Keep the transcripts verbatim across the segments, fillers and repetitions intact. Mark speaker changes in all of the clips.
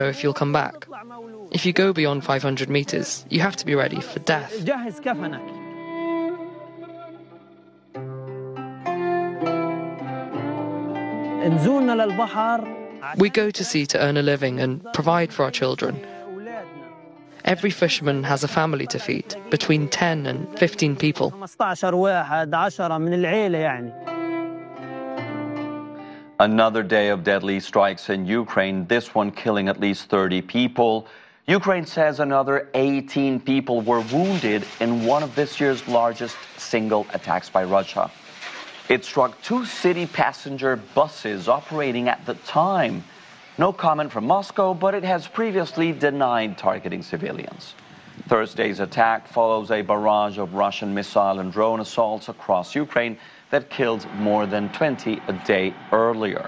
Speaker 1: if you'll come back. If you go beyond five hundred meters, you have to be ready for death. We go to sea to earn a living and provide for our children. Every fisherman has a family to feed, between ten and fifteen people.
Speaker 2: Another day of deadly strikes in Ukraine, this one killing at least thirty people. Ukraine says another eighteen people were wounded in one of this year's largest single attacks by Russia. It struck two city passenger buses operating at the time. No comment from Moscow, but it has previously denied targeting civilians. Thursday's attack follows a barrage of Russian missile and drone assaults across Ukraine that killed more than twenty a day earlier.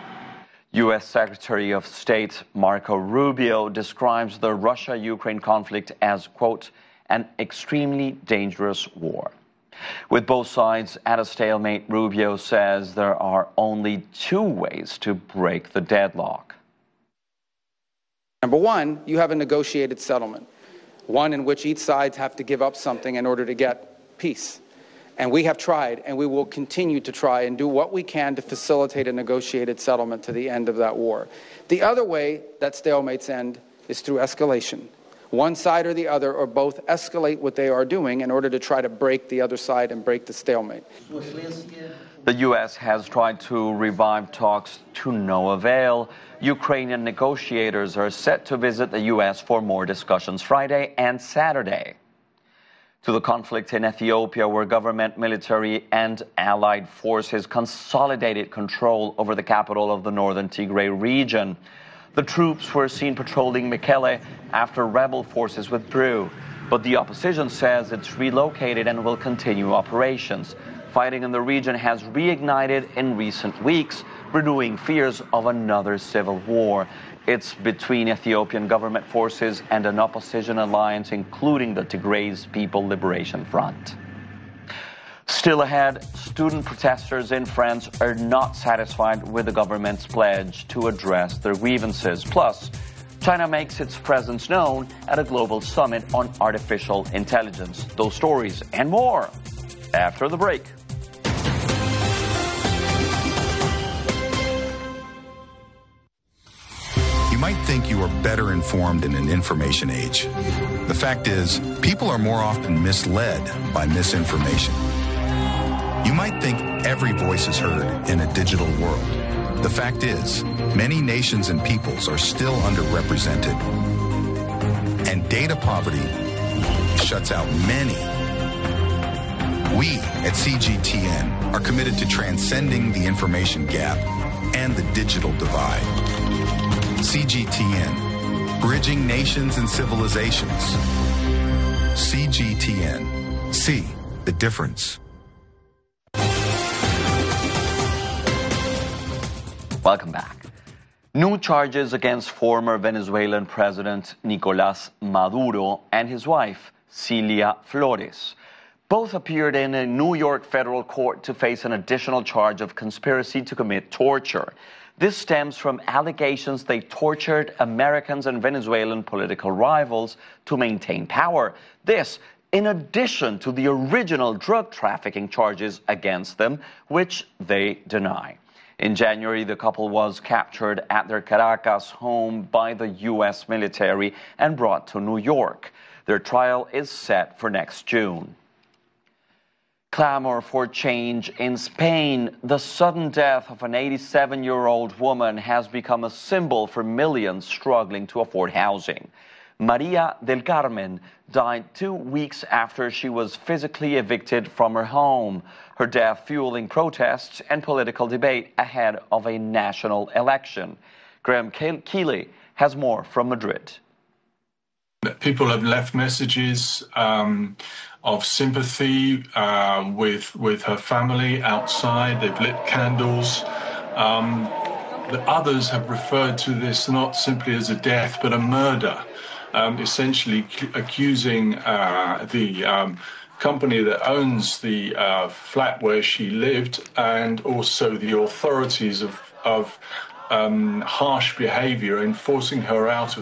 Speaker 2: U S Secretary of State Marco Rubio describes the Russia-Ukraine conflict as, quote, an extremely dangerous war. With both sides at a stalemate, Rubio says there are only two ways to break the deadlock.
Speaker 3: Number one, you have a negotiated settlement, one in which each side have to give up something in order to get peace. And we have tried, and we will continue to try and do what we can to facilitate a negotiated settlement to the end of that war. The other way that stalemates end is through escalation. One side or the other, or both, escalate what they are doing in order to try to break the other side and break the stalemate.
Speaker 2: The U S has tried to revive talks to no avail. Ukrainian negotiators are set to visit the U S for more discussions Friday and Saturday. To the conflict in Ethiopia, where government, military, and allied forces consolidated control over the capital of the northern Tigray region. The troops were seen patrolling Mekelle after rebel forces withdrew, but the opposition says it's relocated and will continue operations. Fighting in the region has reignited in recent weeks, renewing fears of another civil war. It's between Ethiopian government forces and an opposition alliance, including the Tigray People Liberation Front. Still ahead, student protesters in France are not satisfied with the government's pledge to address their grievances. Plus, China makes its presence known at a global summit on artificial intelligence. Those stories and more after the break.
Speaker 4: You might think you are better informed in an information age. The fact is, people are more often misled by misinformation. You might think every voice is heard in a digital world. The fact is, many nations and peoples are still underrepresented. And data poverty shuts out many. We at C G T N are committed to transcending the information gap and the digital divide. C G T N, bridging nations and civilizations. C G T N, see the difference.
Speaker 2: Welcome back. New charges against former Venezuelan President Nicolás Maduro and his wife, Cilia Flores. Both appeared in a New York federal court to face an additional charge of conspiracy to commit torture. This stems from allegations they tortured Americans and Venezuelan political rivals to maintain power. This, in addition to the original drug trafficking charges against them, which they deny. In January, the couple was captured at their Caracas home by the U S military and brought to New York. Their trial is set for next June. Clamor for change in Spain. The sudden death of an eighty-seven-year-old woman has become a symbol for millions struggling to afford housing. Maria del Carmen died two weeks after she was physically evicted from her home. Her death fueling protests and political debate ahead of a national election. Graham Keeley has more from Madrid.
Speaker 5: People have left messages um, of sympathy uh, with with her family outside. They've lit candles. Um, the others have referred to this not simply as a death, but a murder, um, essentially c- accusing uh, the um, company that owns the uh, flat where she lived and also the authorities of, of um, harsh behavior and forcing her out of